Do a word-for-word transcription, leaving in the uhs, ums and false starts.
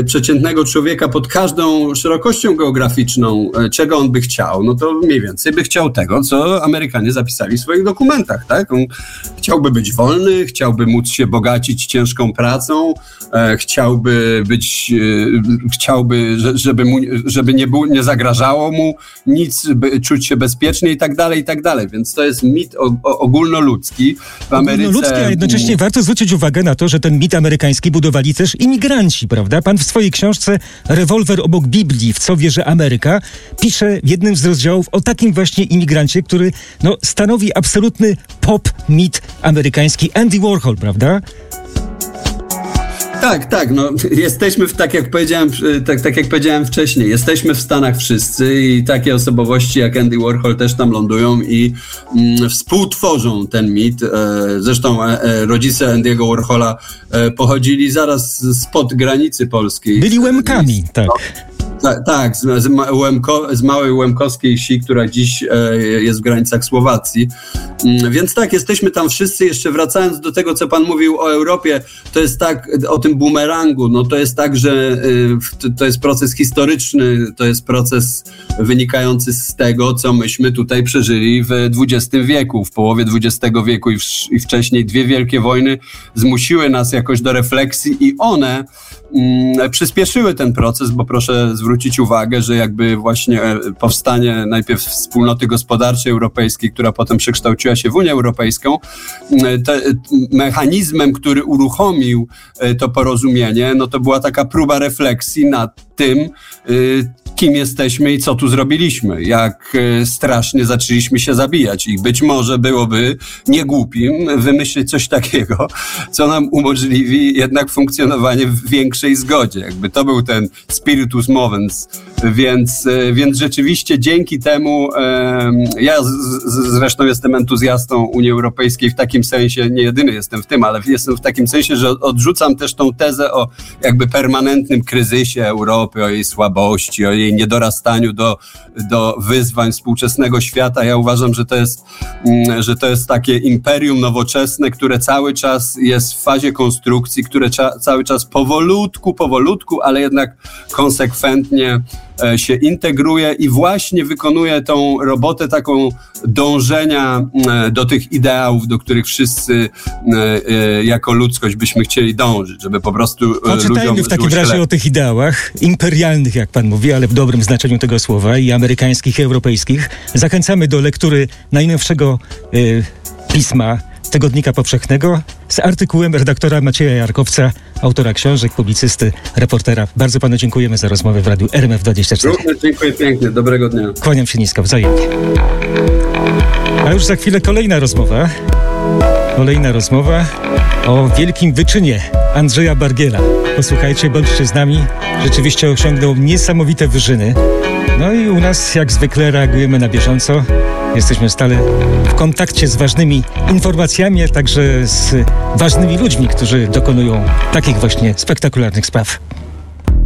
przeciętnego człowieka pod każdą szerokością geograficzną, czego on by chciał, no to mniej więcej by chciał tego, co Amerykanie zapisali w swoich dokumentach, tak? On chciałby być wolny, chciałby móc się bogacić ciężką pracą, e, chciałby być, e, chciałby, żeby, mu, żeby nie, był, nie zagrażało mu nic, by, czuć się bezpiecznie i tak dalej, i tak dalej. Więc to jest mit o, o, ogólnoludzki w Ameryce. Ogólnoludzki, a jednocześnie warto zwrócić uwagę na to, że ten mit amerykański budowali też imigranci, prawda? Pan w swojej książce Rewolwer obok Biblii, w co wierzy Ameryka, pisze w jednym z rozdziałów o takim właśnie imigrancie, który no, stanowi absolutny pop mit amerykański. Andy Warhol, prawda? Tak, tak, no jesteśmy, w, tak jak powiedziałem, tak, tak jak powiedziałem wcześniej, jesteśmy w Stanach wszyscy i takie osobowości jak Andy Warhol też tam lądują i mm, współtworzą ten mit. E, zresztą e, rodzice Andy'ego Warhola e, pochodzili zaraz spod granicy polskiej. Byli Łemkami, tak. Tak, tak, z, z, Łemko, z małej łemkowskiej wsi, która dziś e, jest w granicach Słowacji. Mm, więc tak, jesteśmy tam wszyscy. Jeszcze wracając do tego, co pan mówił o Europie, to jest tak, o tym bumerangu, no to jest tak, że y, to jest proces historyczny, to jest proces wynikający z tego, co myśmy tutaj przeżyli w dwudziestym wieku, w połowie dwudziestego wieku i, w, i wcześniej dwie wielkie wojny zmusiły nas jakoś do refleksji i one mm, przyspieszyły ten proces, bo proszę zwrócić uwagę, że jakby właśnie powstanie najpierw wspólnoty gospodarczej europejskiej, która potem przekształciła się w Unię Europejską, te, mechanizmem, który uruchomił to porozumienie, no to była taka próba refleksji nad tym, kim jesteśmy i co tu zrobiliśmy, jak strasznie zaczęliśmy się zabijać i być może byłoby niegłupim wymyślić coś takiego, co nam umożliwi jednak funkcjonowanie w większej zgodzie. Jakby to był ten spiritus movens, więc, więc rzeczywiście dzięki temu ja z, z, zresztą jestem entuzjastą Unii Europejskiej w takim sensie, nie jedyny jestem w tym, ale jestem w takim sensie, że odrzucam też tą tezę o jakby permanentnym kryzysie Europy, o jej słabości, o jej niedorastaniu do, do wyzwań współczesnego świata. Ja uważam, że to jest, że to jest takie imperium nowoczesne, które cały czas jest w fazie konstrukcji, które cza, cały czas powolutku, powolutku, ale jednak konsekwentnie się integruje i właśnie wykonuje tą robotę taką dążenia do tych ideałów, do których wszyscy jako ludzkość byśmy chcieli dążyć, żeby po prostu Poczytajmy ludziom w takim razie o tych ideałach imperialnych, jak pan mówi, ale w dobrym znaczeniu tego słowa, i amerykańskich, i europejskich. Zachęcamy do lektury najnowszego y, pisma Tygodnika Powszechnego z artykułem redaktora Macieja Jarkowca, autora książek, publicysty, reportera. Bardzo panu dziękujemy za rozmowę w Radiu R M F dwadzieścia cztery. Również dziękuję pięknie. Dobrego dnia. Kłaniam się nisko, wzajemnie. A już za chwilę kolejna rozmowa. Kolejna rozmowa o wielkim wyczynie Andrzeja Bargiela. Posłuchajcie, bądźcie z nami. Rzeczywiście osiągnął niesamowite wyżyny. No i u nas jak zwykle reagujemy na bieżąco. Jesteśmy stale w kontakcie z ważnymi informacjami, a także z ważnymi ludźmi, którzy dokonują takich właśnie spektakularnych spraw.